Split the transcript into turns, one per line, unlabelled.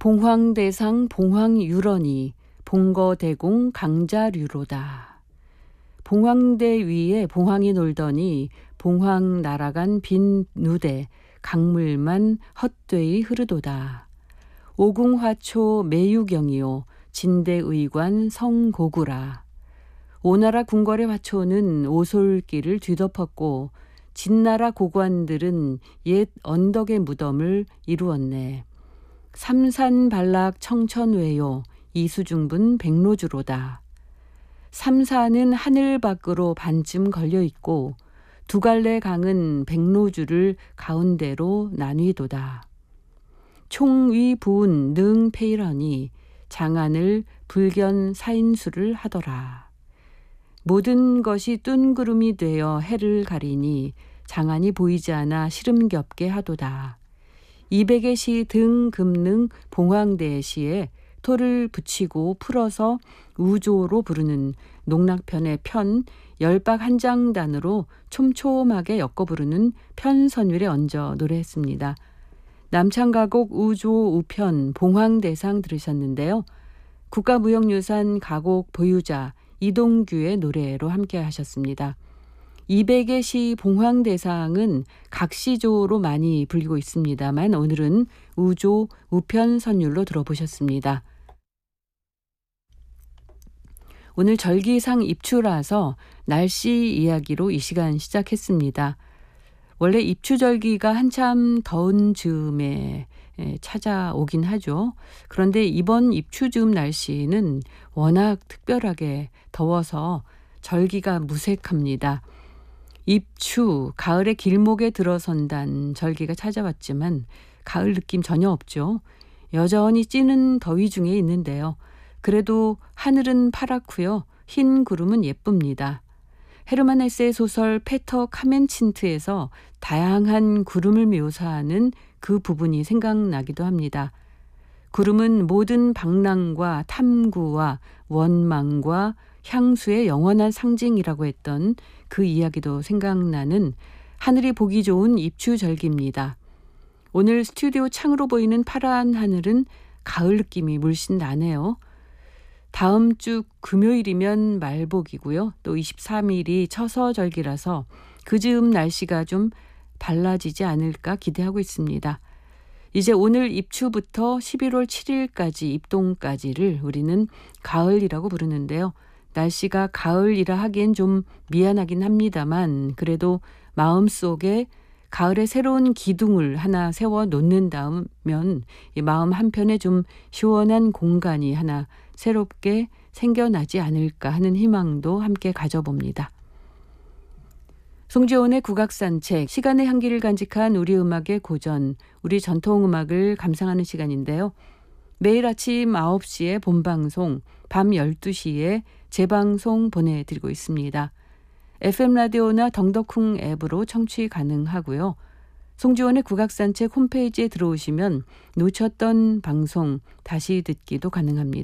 봉황대상 봉황유런이 봉거대공 강자류로다. 봉황대 위에 봉황이 놀더니 봉황 날아간 빈 누대 강물만 헛되이 흐르도다. 오궁화초 매유경이요 진대의관 성고구라. 오나라 궁궐의 화초는 오솔길을 뒤덮었고 진나라 고관들은 옛 언덕의 무덤을 이루었네. 삼산발락 청천외요 이수중분 백로주로다. 삼산은 하늘 밖으로 반쯤 걸려있고 두 갈래 강은 백로주를 가운데로 나뉘도다. 총위 부운 능페이러니 장안을 불견 사인수를 하더라. 모든 것이 뜬구름이 되어 해를 가리니 장안이 보이지 않아 시름겹게 하도다. 200의 시 등 금능 봉황대 시에 토를 붙이고 풀어서 우조로 부르는 농락편의 편 10박 한 장단으로 촘촘하게 엮어 부르는 편선율에 얹어 노래했습니다. 남창가곡 우조 우편 봉황대상 들으셨는데요. 국가무형유산 가곡 보유자 이동규의 노래로 함께 하셨습니다. 200의 시 봉황대상은 각 시조로 많이 불리고 있습니다만 오늘은 우조 우편 선율로 들어보셨습니다. 오늘 절기상 입추라서 날씨 이야기로 이 시간 시작했습니다. 원래 입추절기가 한참 더운 즈음에 찾아오긴 하죠. 그런데 이번 입추 즈음 날씨는 워낙 특별하게 더워서 절기가 무색합니다. 입추, 가을의 길목에 들어선다는 절기가 찾아왔지만 가을 느낌 전혀 없죠. 여전히 찌는 더위 중에 있는데요. 그래도 하늘은 파랗고요. 흰 구름은 예쁩니다. 헤르만 헤세의 소설 페터 카멘친트에서 다양한 구름을 묘사하는 그 부분이 생각나기도 합니다. 구름은 모든 방랑과 탐구와 원망과 향수의 영원한 상징이라고 했던 그 이야기도 생각나는 하늘이 보기 좋은 입추절기입니다. 오늘 스튜디오 창으로 보이는 파란 하늘은 가을 느낌이 물씬 나네요. 다음 주 금요일이면 말복이고요. 또 23일이 처서절기라서 그 즈음 날씨가 좀 달라지지 않을까 기대하고 있습니다. 이제 오늘 입추부터 11월 7일까지 입동까지를 우리는 가을이라고 부르는데요. 날씨가 가을이라 하기엔 좀 미안하긴 합니다만 그래도 마음속에 가을의 새로운 기둥을 하나 세워 놓는다면 이 마음 한편에 좀 시원한 공간이 하나 새롭게 생겨나지 않을까 하는 희망도 함께 가져봅니다. 송지온의 국악산책, 시간의 향기를 간직한 우리 음악의 고전, 우리 전통음악을 감상하는 시간인데요. 매일 아침 9시에 본방송, 밤 12시에 재방송 보내드리고 있습니다. FM라디오나 덩덕쿵 앱으로 청취 가능하고요. 송지원의 국악산책 홈페이지에 들어오시면 놓쳤던 방송 다시 듣기도 가능합니다.